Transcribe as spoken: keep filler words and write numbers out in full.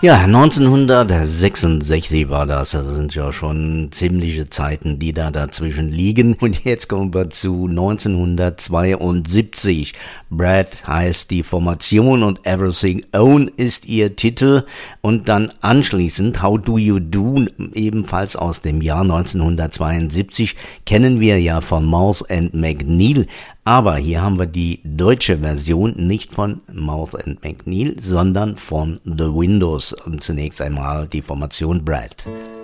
Ja, neunzehnhundertsechsundsechzig war das. Das sind ja schon ziemliche Zeiten, die da dazwischen liegen. Und jetzt kommen wir zu neunzehnhundertzweiundsiebzig. Brad heißt die Formation und Everything Own ist ihr Titel. Und dann anschließend How Do You Do, ebenfalls aus dem Jahr neunzehnhundertzweiundsiebzig, kennen wir ja von Mouse and McNeil. Aber hier haben wir die deutsche Version nicht von Mouse and McNeil, sondern von The Windows. Und zunächst einmal die Formation Brad.